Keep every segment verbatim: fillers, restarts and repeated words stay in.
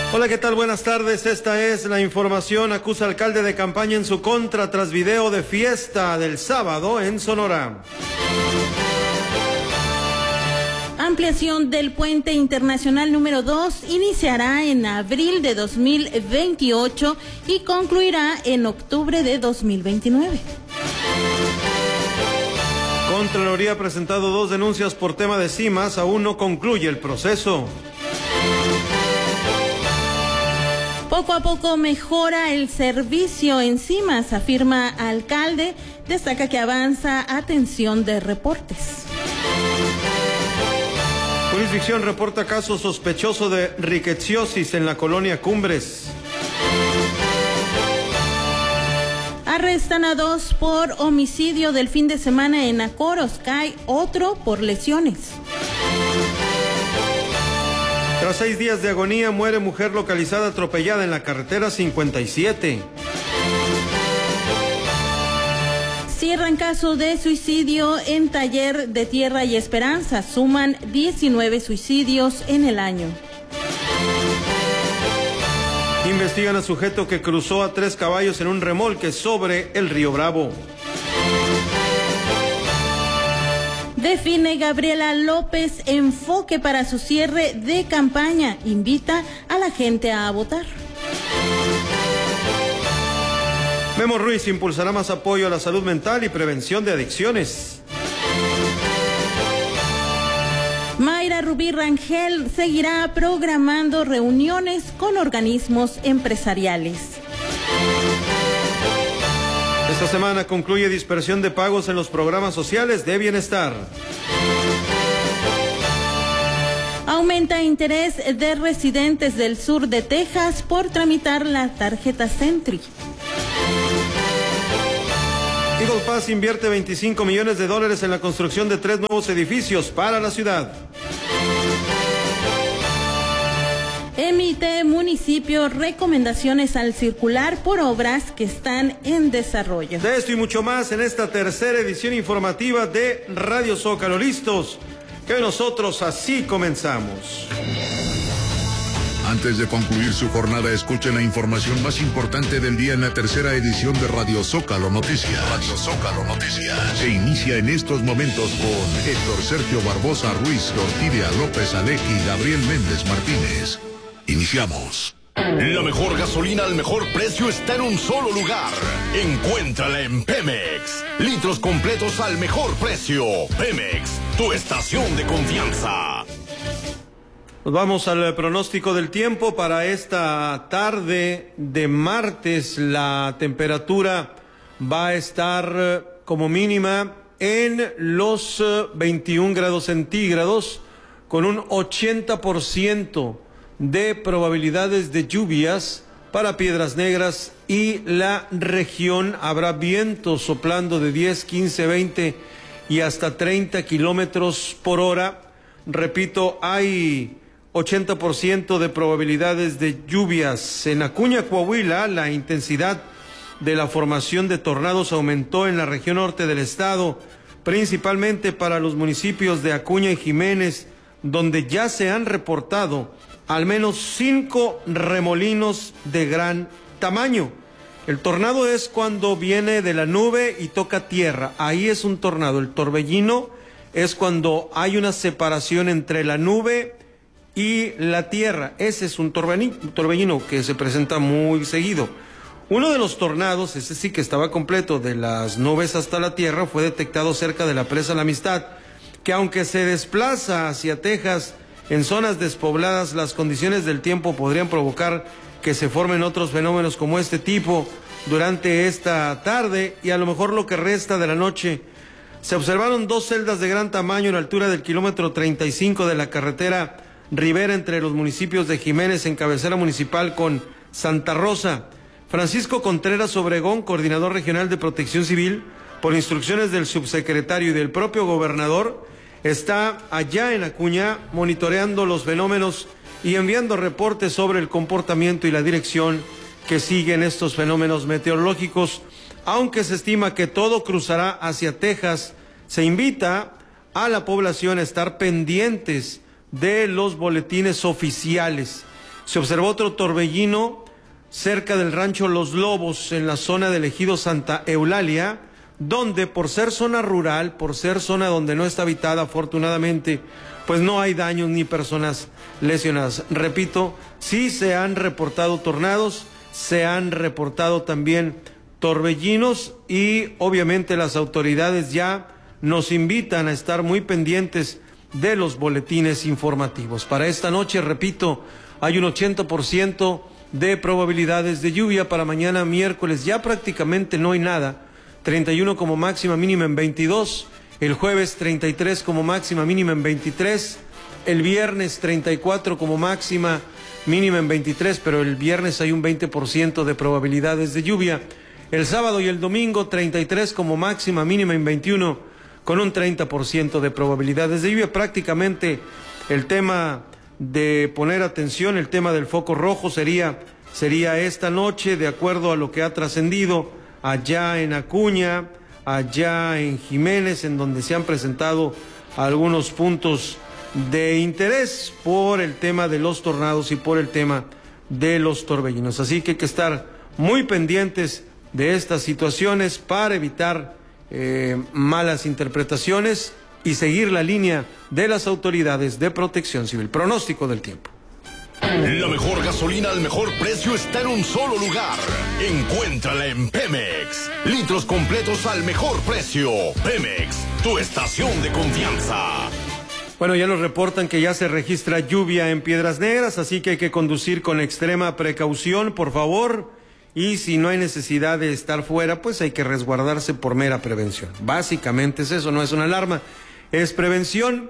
Hola, ¿qué tal? Buenas tardes. Esta es la información. Acusa alcalde de campaña en su contra tras video de fiesta del sábado en Sonora. Ampliación del puente internacional número dos iniciará en abril de dos mil veintiocho y concluirá en octubre de dos mil veintinueve. Contraloría ha presentado dos denuncias por tema de cimas. Aún no concluye el proceso. Poco a poco mejora el servicio en cimas, afirma alcalde. Destaca que avanza atención de reportes. Jurisdicción reporta caso sospechoso de rickettsiosis en la colonia Cumbres. Arrestan a dos por homicidio del fin de semana en Acoros. Cae otro por lesiones. Tras seis días de agonía, muere mujer localizada atropellada en la carretera cincuenta y siete. Cierran caso de suicidio en Taller de Tierra y Esperanza. Suman diecinueve suicidios en el año. Investigan a sujeto que cruzó a tres caballos en un remolque sobre el río Bravo. Define Gabriela López enfoque para su cierre de campaña. Invita a la gente a votar. Memo Ruiz impulsará más apoyo a la salud mental y prevención de adicciones. Mayra Rubí Rangel seguirá programando reuniones con organismos empresariales. Esta semana concluye dispersión de pagos en los programas sociales de bienestar. Aumenta interés de residentes del sur de Texas por tramitar la tarjeta Sentry. Eagle Pass invierte veinticinco millones de dólares en la construcción de tres nuevos edificios para la ciudad. Emite municipio recomendaciones al circular por obras que están en desarrollo. De esto y mucho más en esta tercera edición informativa de Radio Zócalo. Listos, que nosotros así comenzamos. Antes de concluir su jornada, escuchen la información más importante del día en la tercera edición de Radio Zócalo Noticias. Radio Zócalo Noticias. Se inicia en estos momentos con Héctor Sergio Barbosa Ruiz, Orquídea López Aleji y Gabriel Méndez Martínez. Iniciamos. La mejor gasolina al mejor precio está en un solo lugar. Encuéntrala en Pemex. Litros completos al mejor precio. Pemex, tu estación de confianza. Nos vamos al pronóstico del tiempo para esta tarde de martes. La temperatura va a estar como mínima en los veintiún grados centígrados con un ochenta por ciento de probabilidades de lluvias para Piedras Negras y la región. Habrá vientos soplando de diez, quince, veinte y hasta treinta kilómetros por hora. Repito, hay ochenta por ciento de probabilidades de lluvias. En Acuña, Coahuila, la intensidad de la formación de tornados aumentó en la región norte del estado, principalmente para los municipios de Acuña y Jiménez, donde ya se han reportado al menos cinco remolinos de gran tamaño. El tornado es cuando viene de la nube y toca tierra. Ahí es un tornado. El torbellino es cuando hay una separación entre la nube y la tierra. Ese es un torbellino que se presenta muy seguido. Uno de los tornados, ese sí que estaba completo, de las nubes hasta la tierra, fue detectado cerca de la presa La Amistad, que aunque se desplaza hacia Texas, en zonas despobladas, las condiciones del tiempo podrían provocar que se formen otros fenómenos como este tipo durante esta tarde y a lo mejor lo que resta de la noche. Se observaron dos celdas de gran tamaño a la altura del kilómetro treinta y cinco de la carretera Rivera entre los municipios de Jiménez en cabecera municipal con Santa Rosa. Francisco Contreras Obregón, coordinador regional de Protección Civil, por instrucciones del subsecretario y del propio gobernador, está allá en Acuña monitoreando los fenómenos y enviando reportes sobre el comportamiento y la dirección que siguen estos fenómenos meteorológicos. Aunque se estima que todo cruzará hacia Texas, se invita a la población a estar pendientes de los boletines oficiales. Se observó otro torbellino cerca del rancho Los Lobos, en la zona del ejido Santa Eulalia, donde por ser zona rural, por ser zona donde no está habitada afortunadamente, pues no hay daños ni personas lesionadas. Repito, sí se han reportado tornados, se han reportado también torbellinos y obviamente las autoridades ya nos invitan a estar muy pendientes de los boletines informativos. Para esta noche, repito, hay un ochenta por ciento de probabilidades de lluvia. Para mañana miércoles ya prácticamente no hay nada, treinta y uno como máxima, mínima en veintidós, el jueves treinta y tres como máxima, mínima en veintitrés, el viernes treinta y cuatro como máxima, mínima en veintitrés, pero el viernes hay un veinte por ciento de probabilidades de lluvia, el sábado y el domingo treinta y tres como máxima, mínima en veintiuno, con un treinta por ciento de probabilidades de lluvia. Prácticamente el tema de poner atención, el tema del foco rojo sería, sería esta noche, de acuerdo a lo que ha trascendido allá en Acuña, allá en Jiménez, en donde se han presentado algunos puntos de interés por el tema de los tornados y por el tema de los torbellinos. Así que hay que estar muy pendientes de estas situaciones para evitar eh, malas interpretaciones y seguir la línea de las autoridades de protección civil. Pronóstico del tiempo. La mejor gasolina al mejor precio está en un solo lugar. Encuéntrala en Pemex. Litros completos al mejor precio. Pemex, tu estación de confianza. Bueno, ya nos reportan que ya se registra lluvia en Piedras Negras, así que hay que conducir con extrema precaución, por favor. Y si no hay necesidad de estar fuera, pues hay que resguardarse por mera prevención. Básicamente es eso, no es una alarma, es prevención.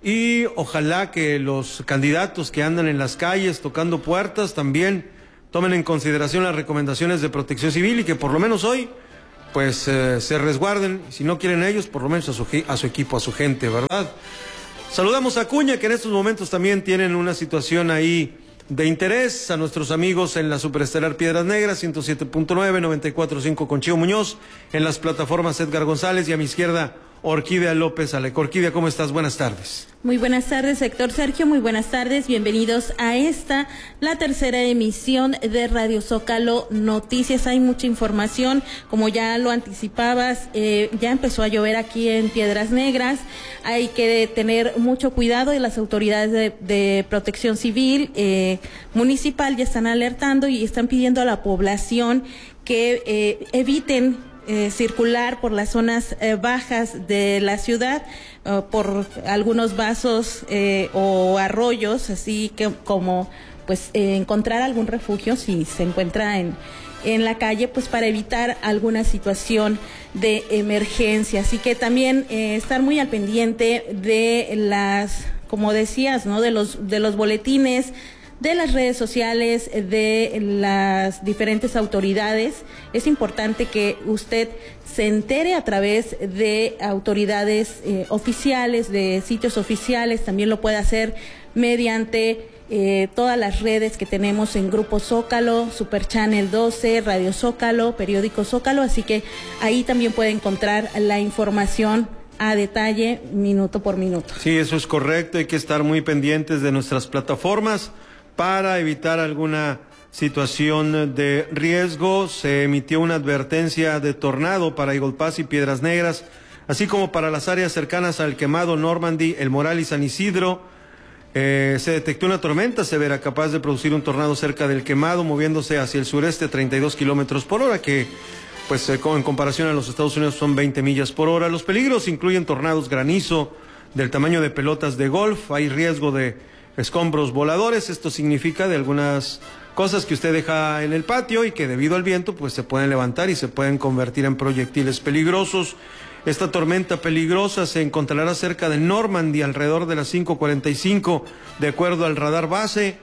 Y ojalá que los candidatos que andan en las calles tocando puertas también tomen en consideración las recomendaciones de Protección Civil y que por lo menos hoy pues eh, se resguarden, si no quieren ellos, por lo menos a su, a su equipo, a su gente, ¿verdad? Saludamos a Acuña, que en estos momentos también tienen una situación ahí de interés, a nuestros amigos en la Superestelar Piedras Negras, ciento siete punto nueve, noventa y cuatro punto cinco con Chío Muñoz, en las plataformas Edgar González y a mi izquierda Orquídea López Aleco. Orquídea, ¿cómo estás? Buenas tardes. Muy buenas tardes, Héctor Sergio, muy buenas tardes, bienvenidos a esta, la tercera emisión de Radio Zócalo Noticias. Hay mucha información, como ya lo anticipabas, eh, ya empezó a llover aquí en Piedras Negras, hay que tener mucho cuidado y las autoridades de, de protección civil eh, municipal ya están alertando y están pidiendo a la población que eh, eviten Eh, circular por las zonas eh, bajas de la ciudad, eh, por algunos vasos eh, o arroyos, así que como pues eh, encontrar algún refugio si se encuentra en, en la calle, pues para evitar alguna situación de emergencia. Así que también eh, estar muy al pendiente de las, como decías, ¿no? de los de los boletines, de las redes sociales, de las diferentes autoridades. Es importante que usted se entere a través de autoridades eh, oficiales, de sitios oficiales, también lo puede hacer mediante eh, todas las redes que tenemos en Grupo Zócalo, Super Channel doce, Radio Zócalo, Periódico Zócalo, así que ahí también puede encontrar la información a detalle, minuto por minuto. Sí, eso es correcto, hay que estar muy pendientes de nuestras plataformas para evitar alguna situación de riesgo. Se emitió una advertencia de tornado para Eagle Pass y Piedras Negras, así como para las áreas cercanas al Quemado, Normandy, El Moral y San Isidro. Eh, se detectó una tormenta severa capaz de producir un tornado cerca del Quemado, moviéndose hacia el sureste a treinta y dos kilómetros por hora, que pues eh, en comparación a los Estados Unidos son veinte millas por hora. Los peligros incluyen tornados granizo del tamaño de pelotas de golf, hay riesgo de escombros voladores. Esto significa de algunas cosas que usted deja en el patio y que debido al viento pues se pueden levantar y se pueden convertir en proyectiles peligrosos. Esta tormenta peligrosa se encontrará cerca de Normandy alrededor de las cinco cuarenta y cinco de acuerdo al radar base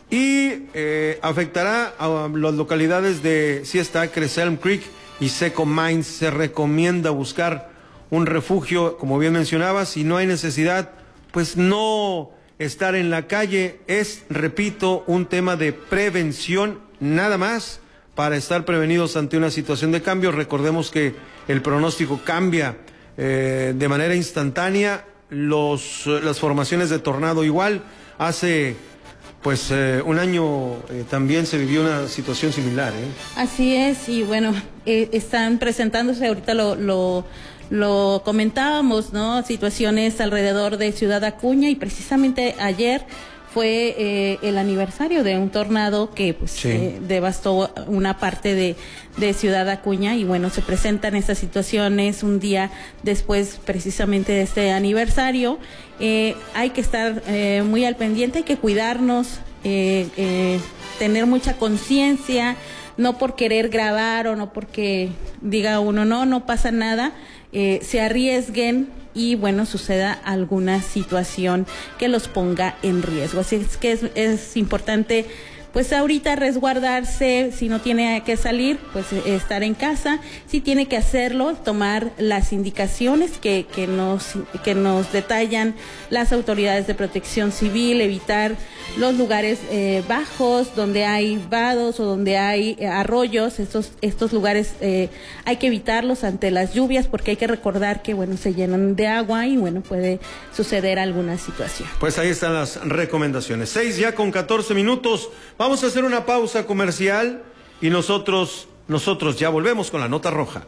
y eh, afectará a las localidades de Siesta Acre, Elm Creek y Seco Mines. Se recomienda buscar un refugio, como bien mencionaba, si no hay necesidad, pues no estar en la calle. Es, repito, un tema de prevención nada más para estar prevenidos ante una situación de cambio. Recordemos que el pronóstico cambia eh, de manera instantánea, los, las formaciones de tornado igual. Hace pues eh, un año eh, también se vivió una situación similar, ¿eh? Así es, y bueno, eh, están presentándose, ahorita lo, lo, lo comentábamos, ¿no? Situaciones alrededor de Ciudad Acuña, y precisamente ayer fue eh, el aniversario de un tornado que pues sí. eh, devastó una parte de, de Ciudad Acuña, y bueno, se presentan estas situaciones un día después precisamente de este aniversario. Eh, hay que estar eh, muy al pendiente, hay que cuidarnos, eh, eh, tener mucha conciencia, no por querer grabar o no porque diga uno no, no pasa nada, eh, se arriesguen y bueno, suceda alguna situación que los ponga en riesgo. Así es que es, es importante pues ahorita resguardarse, si no tiene que salir, pues estar en casa, si tiene que hacerlo, tomar las indicaciones que, que nos, que nos detallan las autoridades de protección civil, evitar los lugares eh, bajos, donde hay vados o donde hay eh, arroyos, estos, estos lugares eh, hay que evitarlos ante las lluvias, porque hay que recordar que bueno, se llenan de agua y bueno, puede suceder alguna situación. Pues ahí están las recomendaciones. Seis ya con catorce minutos. Vamos a hacer una pausa comercial y nosotros, nosotros ya volvemos con la nota roja.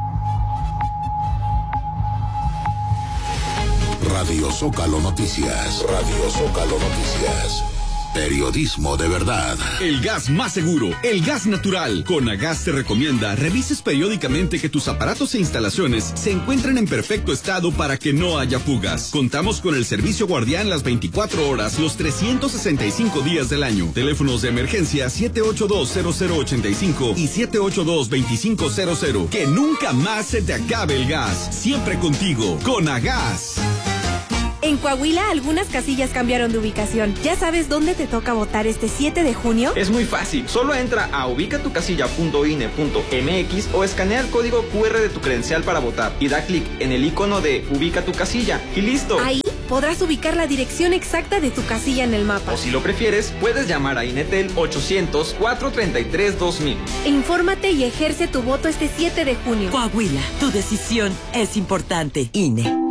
Radio Zócalo Noticias. Radio Zócalo Noticias. Periodismo de verdad. El gas más seguro, el gas natural. Conagas te recomienda revises periódicamente que tus aparatos e instalaciones se encuentren en perfecto estado para que no haya fugas. Contamos con el servicio guardián las veinticuatro horas, los trescientos sesenta y cinco días del año. Teléfonos de emergencia siete ocho dos cero cero ocho cinco y siete ocho dos dos cinco cero cero. Que nunca más se te acabe el gas. Siempre contigo, Conagas. En Coahuila, algunas casillas cambiaron de ubicación. ¿Ya sabes dónde te toca votar este siete de junio? Es muy fácil. Solo entra a ubica tu casilla punto i n e punto m x o escanea el código cu erre de tu credencial para votar y da clic en el icono de Ubica tu casilla y listo. Ahí podrás ubicar la dirección exacta de tu casilla en el mapa. O si lo prefieres, puedes llamar a Inetel ochocientos, cuatrocientos treinta y tres, dos mil. Infórmate y ejerce tu voto este siete de junio. Coahuila, tu decisión es importante. I N E.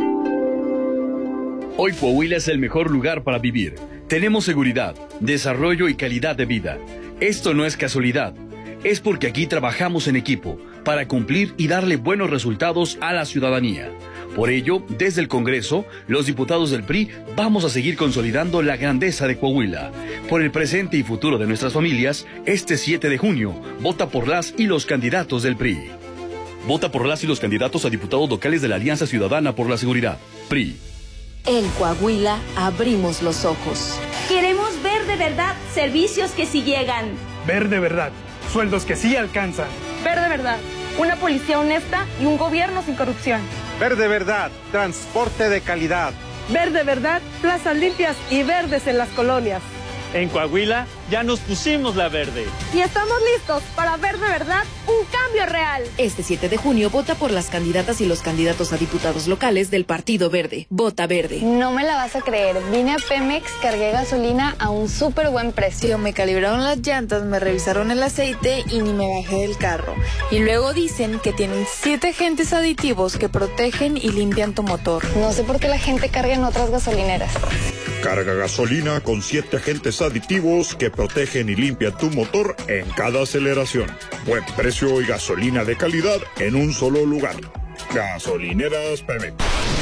Hoy Coahuila es el mejor lugar para vivir. Tenemos seguridad, desarrollo y calidad de vida. Esto no es casualidad. Es porque aquí trabajamos en equipo para cumplir y darle buenos resultados a la ciudadanía. Por ello, desde el Congreso, los diputados del P R I vamos a seguir consolidando la grandeza de Coahuila. Por el presente y futuro de nuestras familias, este siete de junio, vota por las y los candidatos del P R I. Vota por las y los candidatos a diputados locales de la Alianza Ciudadana por la Seguridad. P R I. En Coahuila abrimos los ojos. Queremos ver de verdad servicios que sí llegan. Ver de verdad sueldos que sí alcanzan. Ver de verdad una policía honesta y un gobierno sin corrupción. Ver de verdad transporte de calidad. Ver de verdad plazas limpias y verdes en las colonias. En Coahuila ya nos pusimos la verde. Y estamos listos para ver de verdad un cambio real. Este siete de junio vota por las candidatas y los candidatos a diputados locales del Partido Verde. Vota verde. No me la vas a creer. Vine a Pemex, cargué gasolina a un súper buen precio. Me calibraron las llantas, me revisaron el aceite y ni me bajé del carro. Y luego dicen que tienen siete agentes aditivos que protegen y limpian tu motor. No sé por qué la gente carga en otras gasolineras. Carga gasolina con siete agentes aditivos que protegen y limpian tu motor en cada aceleración. Buen precio y gasolina de calidad en un solo lugar. Gasolineras Pemex.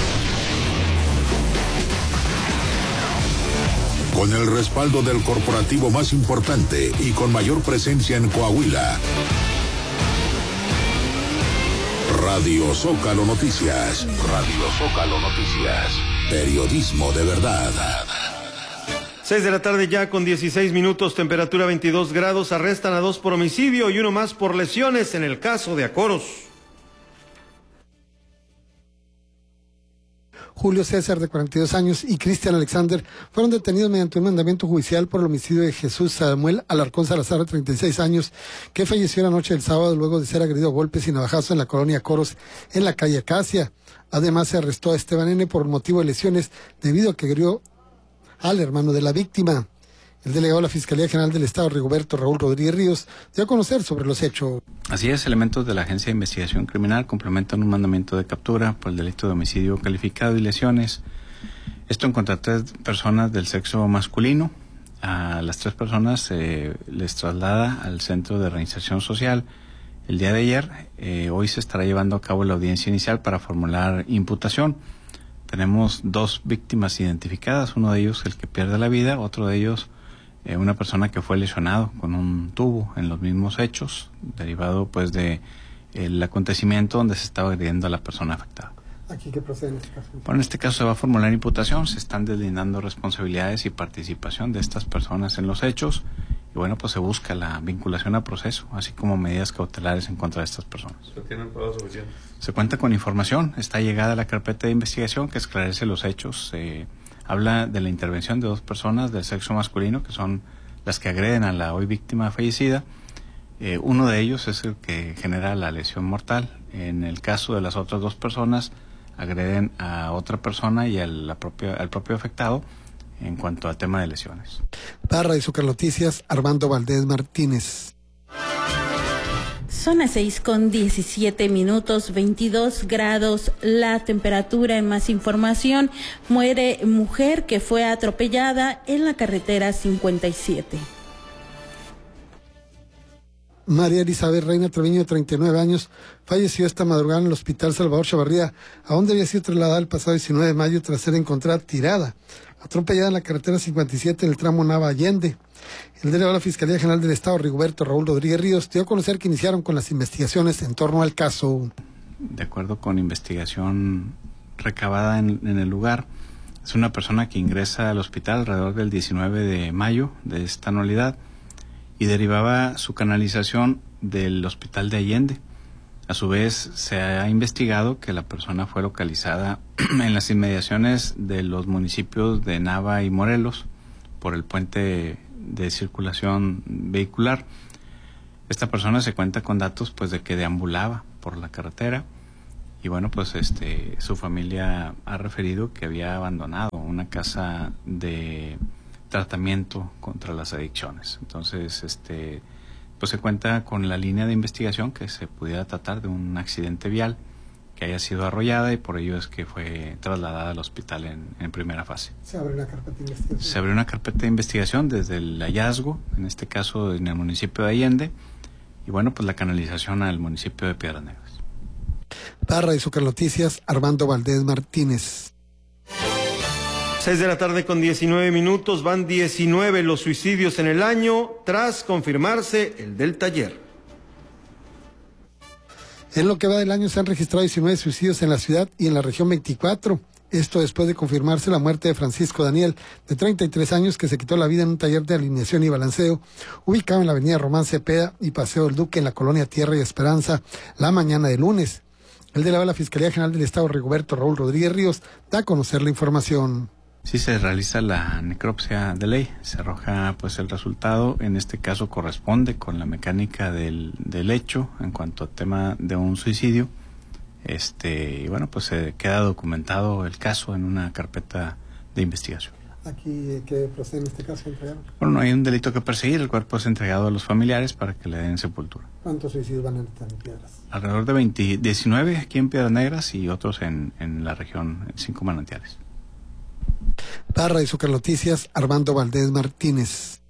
Con el respaldo del corporativo más importante y con mayor presencia en Coahuila. Radio Zócalo Noticias. Radio Zócalo Noticias. Periodismo de verdad. Seis de la tarde ya con dieciséis minutos, temperatura veintidós grados, arrestan a dos por homicidio y uno más por lesiones en el caso de Acoros. Julio César, de cuarenta y dos años, y Cristian Alexander fueron detenidos mediante un mandamiento judicial por el homicidio de Jesús Samuel Alarcón Salazar, de treinta y seis años, que falleció la noche del sábado luego de ser agredido a golpes y navajazos en la colonia Acoros, en la calle Acacia. Además, se arrestó a Esteban N. por motivo de lesiones debido a que agredió al hermano de la víctima. El delegado de la Fiscalía General del Estado, Rigoberto Raúl Rodríguez Ríos, dio a conocer sobre los hechos. Así es, elementos de la Agencia de Investigación Criminal complementan un mandamiento de captura por el delito de homicidio calificado y lesiones. Esto en contra de tres personas del sexo masculino. A las tres personas eh, les traslada al Centro de Reinserción Social el día de ayer. Eh, hoy se estará llevando a cabo la audiencia inicial para formular imputación. Tenemos dos víctimas identificadas, uno de ellos el que pierde la vida, otro de ellos eh, una persona que fue lesionado con un tubo en los mismos hechos, derivado pues de el acontecimiento donde se estaba agrediendo a la persona afectada. ¿Aquí qué procede en este caso? Bueno, en este caso se va a formular imputación, se están deslindando responsabilidades y participación de estas personas en los hechos, y bueno, pues se busca la vinculación a proceso, así como medidas cautelares en contra de estas personas. ¿Se tienen pruebas suficientes? Se cuenta con información, está llegada a la carpeta de investigación que esclarece los hechos, eh, habla de la intervención de dos personas del sexo masculino, que son las que agreden a la hoy víctima fallecida. Eh, uno de ellos es el que genera la lesión mortal. En el caso de las otras dos personas, agreden a otra persona y al, la propia, al propio afectado en cuanto al tema de lesiones. Para Radio Zócalo Noticias, Armando Valdés Martínez. Son las seis con diecisiete minutos, veintidós grados la temperatura. En más información, muere mujer que fue atropellada en la carretera cincuenta y siete. María Elizabeth Reina Treviño, de treinta y nueve años, falleció esta madrugada en el Hospital Salvador Chavarría, a donde había sido trasladada el pasado diecinueve de mayo tras ser encontrada tirada, atropellada en la carretera cincuenta y siete en el tramo Nava Allende. El delegado de la Fiscalía General del Estado, Rigoberto Raúl Rodríguez Ríos, dio a conocer que iniciaron con las investigaciones en torno al caso. De acuerdo con investigación recabada en, en el lugar, es una persona que ingresa al hospital alrededor del diecinueve de mayo de esta anualidad, y derivaba su canalización del hospital de Allende. A su vez, se ha investigado que la persona fue localizada en las inmediaciones de los municipios de Nava y Morelos por el puente de circulación vehicular. Esta persona se cuenta con datos pues de que deambulaba por la carretera, y bueno, pues este su familia ha referido que había abandonado una casa de tratamiento contra las adicciones. Entonces, este, pues se cuenta con la línea de investigación que se pudiera tratar de un accidente vial que haya sido arrollada, y por ello es que fue trasladada al hospital en, en primera fase. ¿Se abre una carpeta de investigación? Se abrió una carpeta de investigación desde el hallazgo, en este caso en el municipio de Allende, y bueno, pues la canalización al municipio de Piedras Negras. Para Radio Zócalo Noticias, Armando Valdés Martínez. Seis de la tarde con diecinueve minutos, van diecinueve los suicidios en el año tras confirmarse el del taller. En lo que va del año se han registrado diecinueve suicidios en la ciudad y en la región veinticuatro. Esto después de confirmarse la muerte de Francisco Daniel, de treinta y tres años, que se quitó la vida en un taller de alineación y balanceo ubicado en la avenida Román Cepeda y Paseo del Duque en la colonia Tierra y Esperanza la mañana de lunes. El delegado de la Fiscalía General del Estado, Rigoberto Raúl Rodríguez Ríos, da a conocer la información. Sí, se realiza la necropsia de ley, se arroja pues el resultado, en este caso corresponde con la mecánica del, del hecho en cuanto al tema de un suicidio, este y bueno, pues se queda documentado el caso en una carpeta de investigación. ¿Aquí qué procede en este caso? Bueno, no hay un delito que perseguir, el cuerpo es entregado a los familiares para que le den sepultura. ¿Cuántos suicidios van a estar en Piedras? Alrededor de veinte, diecinueve aquí en Piedras Negras y otros en, en la región, en cinco manantiales. Para Radio Zócalo Noticias, Armando Valdés Martínez.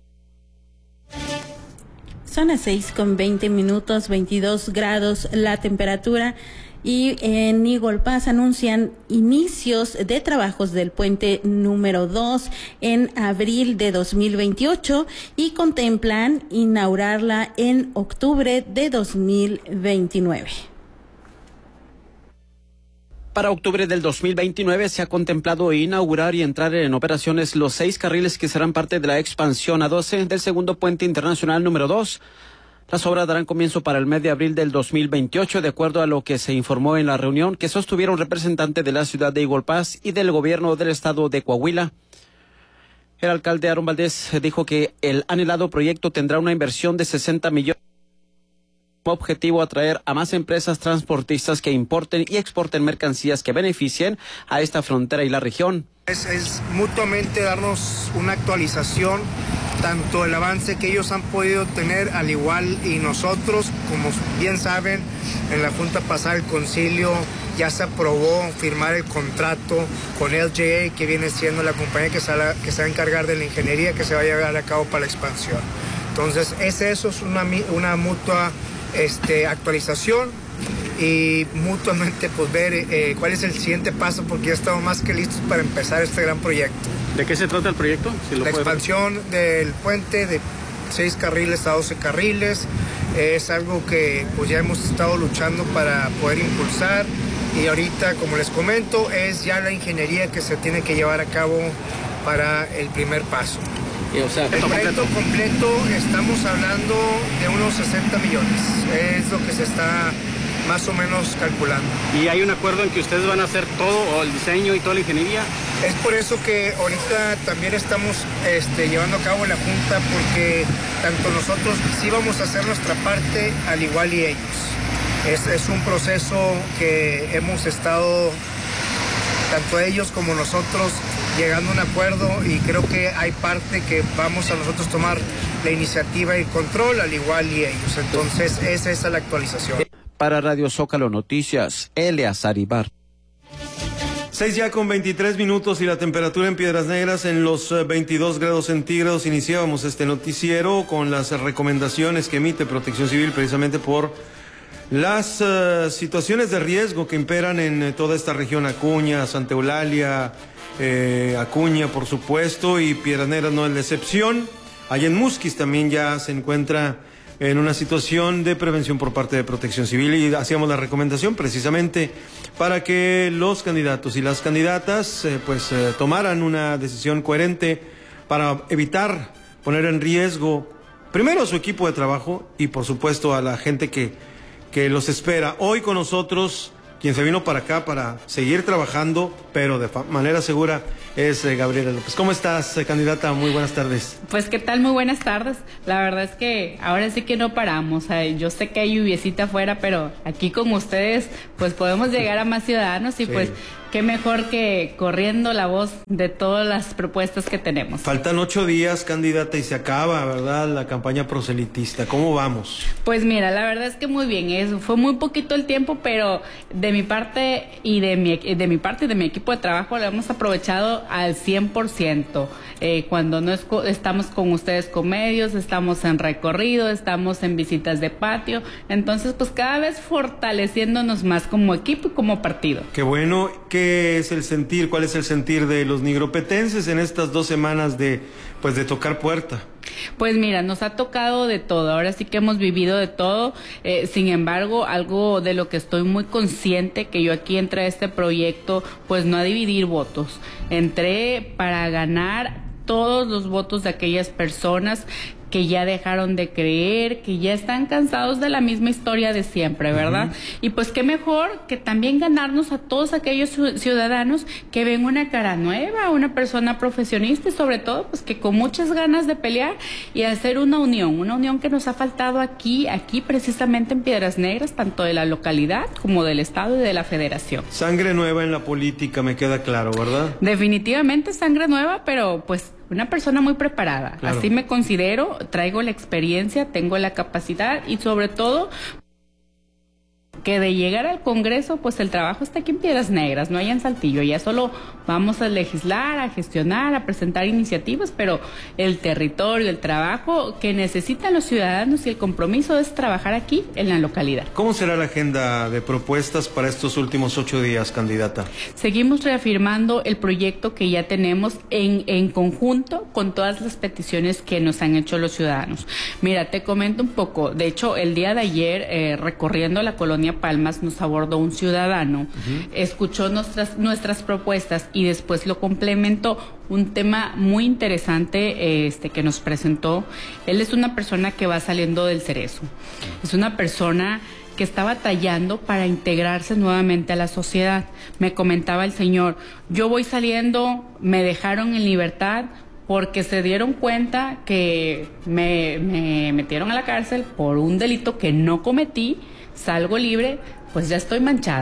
Son las seis con veinte minutos, veintidós grados la temperatura, y en Igolpaz anuncian inicios de trabajos del puente número dos en abril de dos mil veintiocho y contemplan inaugurarla en octubre de dos mil veintinueve. Para octubre del dos mil veintinueve se ha contemplado inaugurar y entrar en operaciones los seis carriles que serán parte de la expansión A doce del segundo puente internacional número dos. Las obras darán comienzo para el mes de abril del dos mil veintiocho, de acuerdo a lo que se informó en la reunión que sostuvieron representantes de la ciudad de Igolpaz y del gobierno del estado de Coahuila. El alcalde Aaron Valdés dijo que el anhelado proyecto tendrá una inversión de sesenta millones. Objetivo atraer a más empresas transportistas que importen y exporten mercancías que beneficien a esta frontera y la región. Es, es mutuamente darnos una actualización tanto el avance que ellos han podido tener, al igual y nosotros, como bien saben, en la junta pasada del concilio ya se aprobó firmar el contrato con L J A, que viene siendo la compañía que se, va, que se va a encargar de la ingeniería que se va a llevar a cabo para la expansión. Entonces, es eso, es una, una mutua este, actualización y mutuamente pues ver eh, cuál es el siguiente paso, porque ya estamos más que listos para empezar este gran proyecto. ¿De qué se trata el proyecto? Si lo la expansión ver. del puente de seis carriles a doce carriles es algo que pues ya hemos estado luchando para poder impulsar, y ahorita, como les comento, es ya la ingeniería que se tiene que llevar a cabo para el primer paso. Y, o sea, el proyecto completo. completo estamos hablando de unos sesenta millones, es lo que se está más o menos calculando. ¿Y hay un acuerdo en que ustedes van a hacer todo, o el diseño y toda la ingeniería? Es por eso que ahorita también estamos este, llevando a cabo la junta, porque tanto nosotros sí vamos a hacer nuestra parte, al igual y ellos. Es, es un proceso que hemos estado, tanto ellos como nosotros, llegando a un acuerdo, y creo que hay parte que vamos a nosotros tomar la iniciativa y el control, al igual y ellos. Entonces, esa es la actualización. Para Radio Zócalo Noticias, Eleazar Ibar. Seis ya con veintitrés minutos y la temperatura en Piedras Negras en los veintidós grados centígrados. Iniciábamos este noticiero con las recomendaciones que emite Protección Civil precisamente por las uh, situaciones de riesgo que imperan en eh, toda esta región: Acuña, Santa Eulalia, eh, Acuña, por supuesto, y Piedras Negras no es la excepción. Allá en Musquis también ya se encuentra en una situación de prevención por parte de Protección Civil, y hacíamos la recomendación precisamente para que los candidatos y las candidatas eh, pues eh, tomaran una decisión coherente para evitar poner en riesgo primero a su equipo de trabajo y por supuesto a la gente que, que los espera. Hoy con nosotros, quien se vino para acá para seguir trabajando, pero de manera segura, es eh, Gabriela López. ¿Cómo estás, eh, candidata? Muy buenas tardes. Pues, ¿qué tal? Muy buenas tardes. La verdad es que ahora sí que no paramos. Ay, yo sé que hay lluviecita afuera, pero aquí con ustedes, pues podemos llegar a más ciudadanos y sí. Pues qué mejor que corriendo la voz de todas las propuestas que tenemos. Faltan ocho días, candidata, y se acaba, ¿verdad?, la campaña proselitista. ¿Cómo vamos? Pues mira, la verdad es que muy bien. Es, fue muy poquito el tiempo, pero de mi parte y de mi, de mi parte y de mi equipo de trabajo lo hemos aprovechado al cien por ciento. Eh, cuando no es, estamos con ustedes con medios, estamos en recorrido, estamos en visitas de patio. Entonces, pues cada vez fortaleciéndonos más como equipo y como partido. Qué bueno. ¿Qué es el sentir? ¿Cuál es el sentir de los nigropetenses en estas dos semanas de, pues, de tocar puerta? Pues mira, nos ha tocado de todo, ahora sí que hemos vivido de todo, eh, sin embargo, algo de lo que estoy muy consciente, que yo aquí entré a este proyecto, pues no a dividir votos, entré para ganar todos los votos de aquellas personas que ya dejaron de creer, que ya están cansados de la misma historia de siempre, ¿verdad? Uh-huh. Y pues qué mejor que también ganarnos a todos aquellos ciudadanos que ven una cara nueva, una persona profesionista y sobre todo pues que con muchas ganas de pelear y hacer una unión, una unión que nos ha faltado aquí, aquí precisamente en Piedras Negras, tanto de la localidad como del estado y de la federación. Sangre nueva en la política, me queda claro, ¿verdad? Definitivamente sangre nueva, pero pues una persona muy preparada, claro. Así me considero, traigo la experiencia, tengo la capacidad y sobre todo que de llegar al Congreso, pues el trabajo está aquí en Piedras Negras, no hay en Saltillo, ya solo vamos a legislar, a gestionar, a presentar iniciativas, pero el territorio, el trabajo que necesitan los ciudadanos y el compromiso es trabajar aquí en la localidad. ¿Cómo será la agenda de propuestas para estos últimos ocho días, candidata? Seguimos reafirmando el proyecto que ya tenemos en, en conjunto con todas las peticiones que nos han hecho los ciudadanos. Mira, te comento un poco, de hecho, el día de ayer, eh, recorriendo la colonia Palmas, nos abordó un ciudadano, uh-huh. escuchó nuestras, nuestras propuestas y después lo complementó. Un tema muy interesante este que nos presentó. Él es una persona que va saliendo del Cerezo. Es una persona que está batallando para integrarse nuevamente a la sociedad. Me comentaba el señor, yo voy saliendo, me dejaron en libertad porque se dieron cuenta que me, me metieron a la cárcel por un delito que no cometí, salgo libre, pues ya estoy manchado.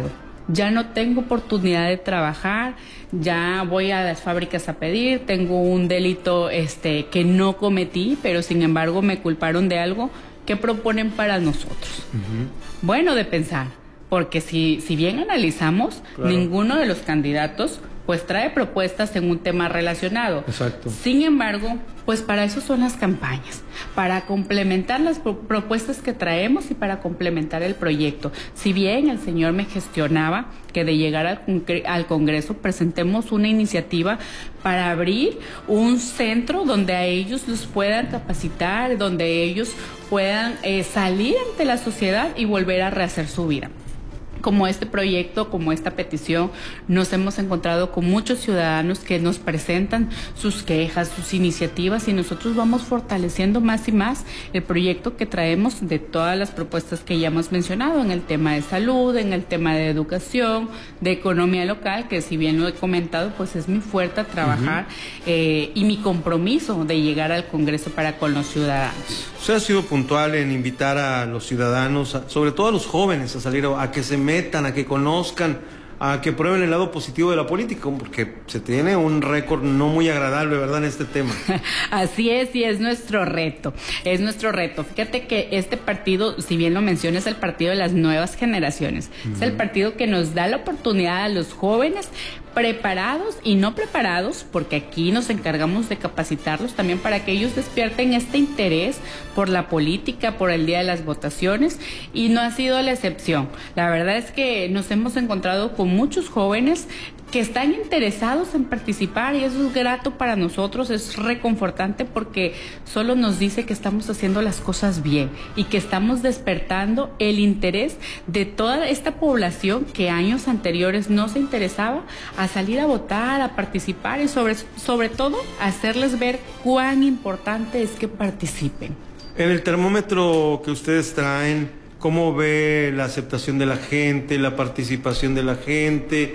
ya no tengo oportunidad de trabajar, ya voy a las fábricas a pedir, tengo un delito este que no cometí, pero sin embargo me culparon de algo. ¿Qué proponen para nosotros? Uh-huh. Bueno, de pensar, porque si, si bien analizamos, claro, ninguno de los candidatos pues trae propuestas en un tema relacionado. Exacto. Sin embargo, pues para eso son las campañas, para complementar las pro- propuestas que traemos y para complementar el proyecto. Si bien el señor me gestionaba que de llegar al, congre- al Congreso presentemos una iniciativa para abrir un centro donde a ellos los puedan capacitar, donde ellos puedan eh, salir ante la sociedad y volver a rehacer su vida. Como este proyecto, como esta petición, nos hemos encontrado con muchos ciudadanos que nos presentan sus quejas, sus iniciativas, y nosotros vamos fortaleciendo más y más el proyecto que traemos de todas las propuestas que ya hemos mencionado en el tema de salud, en el tema de educación, de economía local, que si bien lo he comentado, pues es mi fuerte a trabajar uh-huh. eh, y mi compromiso de llegar al Congreso para con los ciudadanos. Usted ha sido puntual en invitar a los ciudadanos, sobre todo a los jóvenes, a salir a que se metan, a que conozcan, a que prueben el lado positivo de la política, porque se tiene un récord no muy agradable, ¿verdad?, en este tema. Así es, y es nuestro reto, es nuestro reto. Fíjate que este partido, si bien lo mencionas, es el partido de las nuevas generaciones. Uh-huh. Es el partido que nos da la oportunidad a los jóvenes preparados y no preparados, porque aquí nos encargamos de capacitarlos también para que ellos despierten este interés por la política, por el día de las votaciones, y no ha sido la excepción. La verdad es que nos hemos encontrado con muchos jóvenes que están interesados en participar, y eso es grato para nosotros, es reconfortante, porque solo nos dice que estamos haciendo las cosas bien y que estamos despertando el interés de toda esta población que años anteriores no se interesaba a salir a votar, a participar, y sobre, sobre todo hacerles ver cuán importante es que participen. En el termómetro que ustedes traen, ¿cómo ve la aceptación de la gente, la participación de la gente?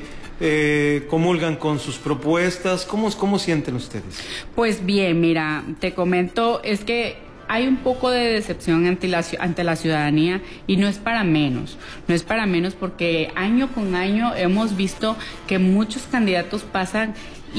Eh, ¿Comulgan con sus propuestas? ¿Cómo, cómo sienten ustedes? Pues bien, mira, te comento, es que hay un poco de decepción ante la, ante la ciudadanía, y no es para menos, no es para menos porque año con año hemos visto que muchos candidatos pasan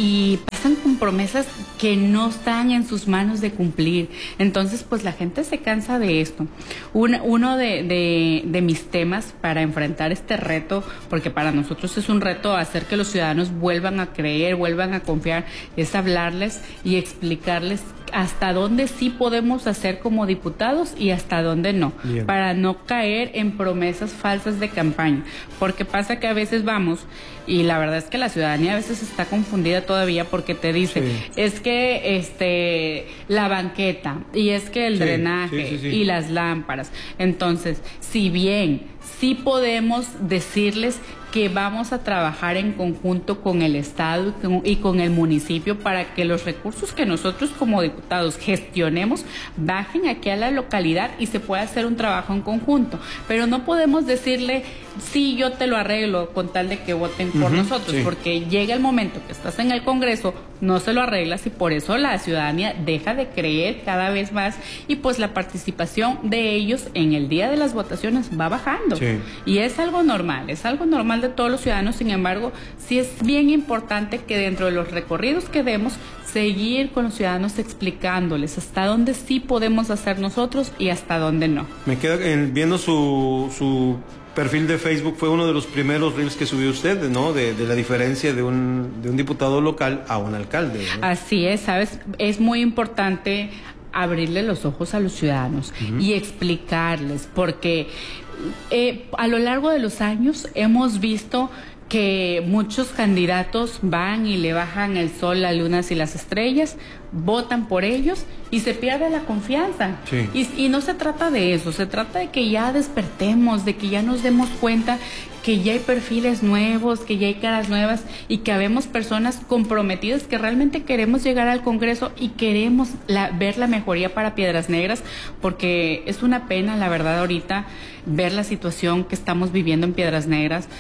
y pasan con promesas que no están en sus manos de cumplir. Entonces, pues la gente se cansa de esto. Un, uno de, de, de mis temas para enfrentar este reto, porque para nosotros es un reto hacer que los ciudadanos vuelvan a creer, vuelvan a confiar, es hablarles y explicarles hasta dónde sí podemos hacer como diputados y hasta dónde no, bien, para no caer en promesas falsas de campaña, porque pasa que a veces vamos, y la verdad es que la ciudadanía a veces está confundida todavía, porque te dice, sí, es que este la banqueta, y es que el sí, drenaje, sí, sí, sí, y las lámparas. Entonces, si bien sí podemos decirles que vamos a trabajar en conjunto con el Estado y con, y con el municipio para que los recursos que nosotros como diputados gestionemos bajen aquí a la localidad y se pueda hacer un trabajo en conjunto. Pero no podemos decirle, sí, yo te lo arreglo con tal de que voten por uh-huh, nosotros, sí, porque llega el momento que estás en el Congreso, no se lo arreglas, y por eso la ciudadanía deja de creer cada vez más, y pues la participación de ellos en el día de las votaciones va bajando. Sí. Y es algo normal, es algo normal de todos los ciudadanos. Sin embargo, sí es bien importante que dentro de los recorridos que demos, seguir con los ciudadanos explicándoles hasta dónde sí podemos hacer nosotros y hasta dónde no. Me queda eh, viendo su, su perfil de Facebook, fue uno de los primeros reels que subió usted, ¿no? De, de la diferencia de un, de un diputado local a un alcalde, ¿no? Así es, ¿sabes? Es muy importante abrirle los ojos a los ciudadanos uh-huh. y explicarles, porque eh, a lo largo de los años hemos visto que muchos candidatos van y le bajan el sol, las lunas y las estrellas, votan por ellos y se pierde la confianza. Sí. Y, y no se trata de eso, se trata de que ya despertemos, de que ya nos demos cuenta que ya hay perfiles nuevos, que ya hay caras nuevas y que habemos personas comprometidas que realmente queremos llegar al Congreso y queremos la, ver la mejoría para Piedras Negras, porque es una pena, la verdad, ahorita ver la situación que estamos viviendo en Piedras Negras,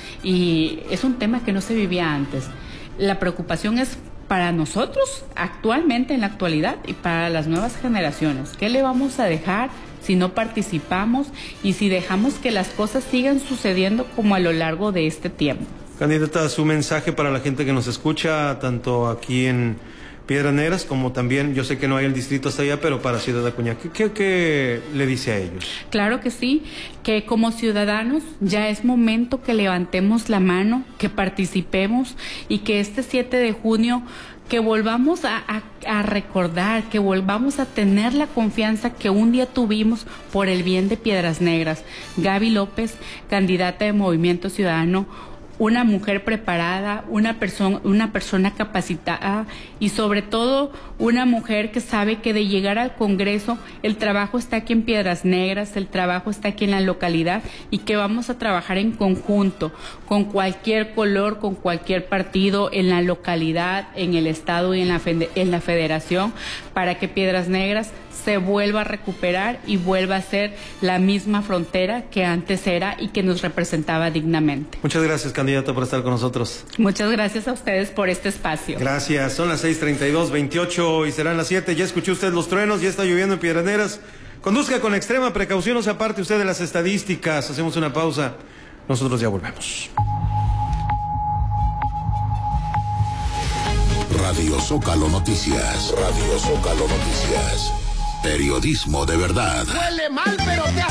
y es un tema que no se vivía antes. La preocupación es para nosotros actualmente, en la actualidad, y para las nuevas generaciones. ¿Qué le vamos a dejar si no participamos y si dejamos que las cosas sigan sucediendo como a lo largo de este tiempo. Candidata, su mensaje para la gente que nos escucha, tanto aquí en Piedras Negras como también, yo sé que no hay el distrito hasta allá, pero para Ciudad Acuña, ¿qué, qué, qué le dice a ellos? Claro que sí, que como ciudadanos ya es momento que levantemos la mano, que participemos y que este siete de junio que volvamos a, a, a recordar, que volvamos a tener la confianza que un día tuvimos por el bien de Piedras Negras. Gaby López, candidata de Movimiento Ciudadano, una mujer preparada, una persona, una persona capacitada y sobre todo una mujer que sabe que de llegar al Congreso el trabajo está aquí en Piedras Negras, el trabajo está aquí en la localidad y que vamos a trabajar en conjunto con cualquier color, con cualquier partido en la localidad, en el estado y en la, en la federación para que Piedras Negras se vuelva a recuperar y vuelva a ser la misma frontera que antes era y que nos representaba dignamente. Muchas gracias, candidata, por estar con nosotros. Muchas gracias a ustedes por este espacio. Gracias. Son las seis treinta y dos, veintiocho y serán las siete. Ya escuchó usted los truenos, ya está lloviendo en Piedras Negras. Conduzca con extrema precaución, no se aparte usted de las estadísticas. Hacemos una pausa. Nosotros ya volvemos. Radio Zócalo Noticias. Radio Zócalo Noticias. Periodismo de verdad. Huele mal, pero te